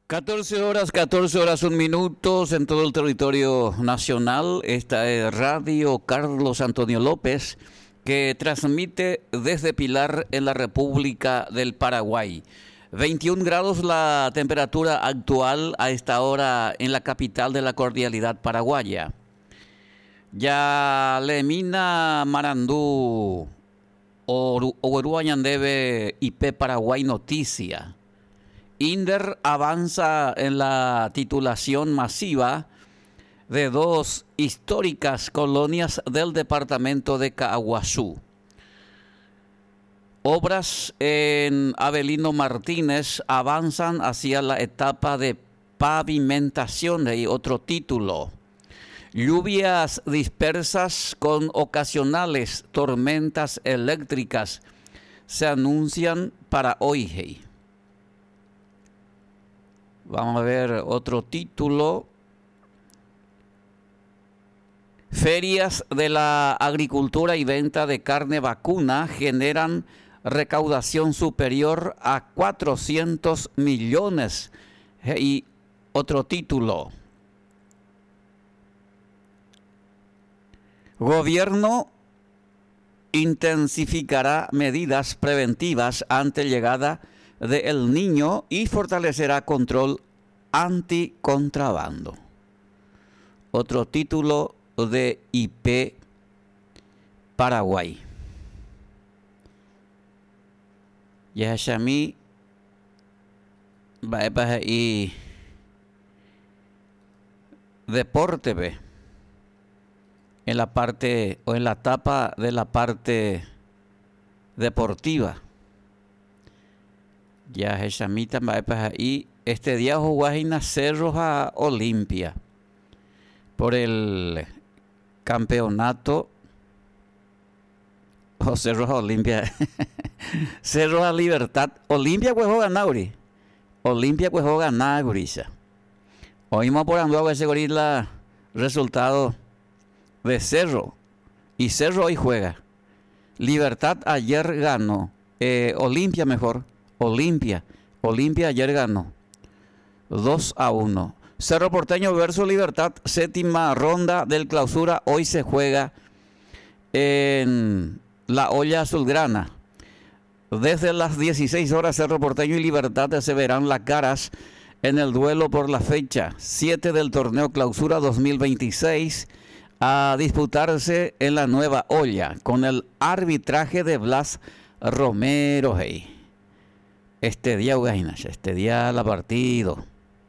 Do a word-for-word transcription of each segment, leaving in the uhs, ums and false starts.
catorce horas, catorce horas, un minutos en todo el territorio nacional. Esta es Radio Carlos Antonio López, que transmite desde Pilar en la República del Paraguay. veintiún grados la temperatura actual a esta hora en la capital de la cordialidad paraguaya. Ya Lemina Marandú, Oruañandebe I P Paraguay Noticia. Inder avanza en la titulación masiva de dos históricas colonias del departamento de Caaguazú. Obras en Avelino Martínez avanzan hacia la etapa de pavimentación y otro título. Lluvias dispersas con ocasionales tormentas eléctricas se anuncian para hoy. Vamos a ver otro título. Ferias de la agricultura y venta de carne vacuna generan recaudación superior a cuatrocientos millones. Y otro título. Gobierno intensificará medidas preventivas ante llegada de El Niño y fortalecerá control anticontrabando. Otro título de I P Paraguay. Yashami va y deporte ve en la parte o en la etapa de la parte deportiva. Ya Jeshamita y este día jugó a Cerros a Olimpia por el campeonato o Cerros a Olimpia Cerros a Libertad Olimpia pues juega Nauri Olimpia pues juega Nauri. Oímos por andar a ese gorila resultado de Cerro y Cerro hoy juega. Libertad ayer ganó, eh, Olimpia mejor, Olimpia, Olimpia ayer ganó dos a uno. Cerro Porteño versus Libertad, séptima ronda del clausura, hoy se juega en la olla azulgrana. Desde las dieciséis horas Cerro Porteño y Libertad se verán las caras en el duelo por la fecha siete del torneo clausura dos mil veintiséis a disputarse en la nueva olla con el arbitraje de Blas Romero. Hey. Este día, este día la partido.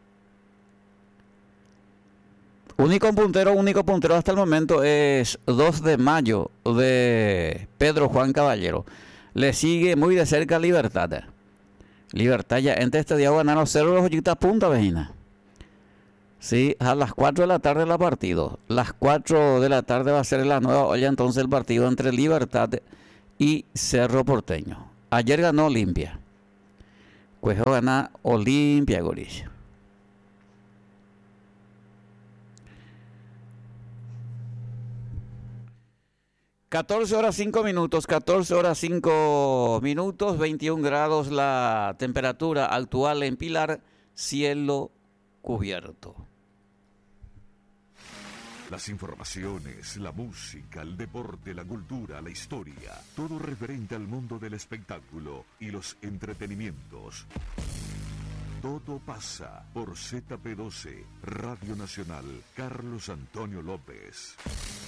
Único puntero, único puntero hasta el momento es dos de mayo de Pedro Juan Caballero. Le sigue muy de cerca Libertad. Libertad ya entre este día ganaron cero los Ollitas Punta, vecina. Sí, a las cuatro de la tarde la partido. Las cuatro de la tarde va a ser la nueva olla entonces el partido entre Libertad y Cerro Porteño. Ayer ganó Olimpia. Pues gana Olimpia, Gorisha. catorce horas cinco minutos, catorce horas cinco minutos, veintiún grados la temperatura actual en Pilar, cielo cubierto. Las informaciones, la música, el deporte, la cultura, la historia, todo referente al mundo del espectáculo y los entretenimientos. Todo pasa por Z P doce, Radio Nacional, Carlos Antonio López.